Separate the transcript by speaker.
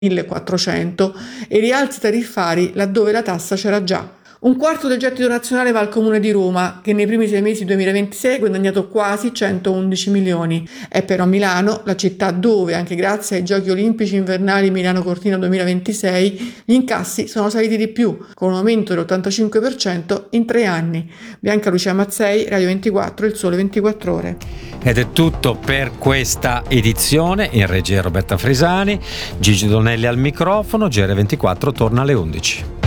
Speaker 1: 1.400 e rialzi tariffari laddove la tassa c'era già. Un quarto del gettito nazionale va al Comune di Roma, che nei primi 6 mesi 2026 ha guadagnato quasi 111 milioni. È però Milano, la città dove, anche grazie ai Giochi Olimpici Invernali Milano-Cortina 2026, gli incassi sono saliti di più, con un aumento dell'85% in 3 anni. Bianca Lucia Mazzei, Radio 24, Il Sole 24 Ore.
Speaker 2: Ed è tutto per questa edizione. In regia Roberta Frisani, Gigi Donelli al microfono. GR24 torna alle 11.